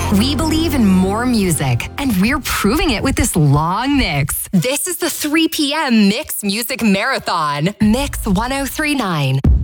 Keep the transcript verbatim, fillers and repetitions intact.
We believe in more music, and we're proving it with this long mix. This is the three p.m. Mix Music Marathon. Mix one oh three point nine.